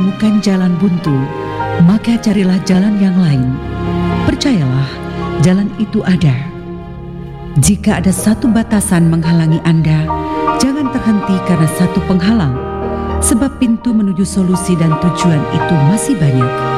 menemukan jalan buntu, maka carilah jalan yang lain. Percayalah, jalan itu ada. Jika ada satu batasan menghalangi Anda, jangan terhenti karena satu penghalang, sebab pintu menuju solusi dan tujuan itu masih banyak.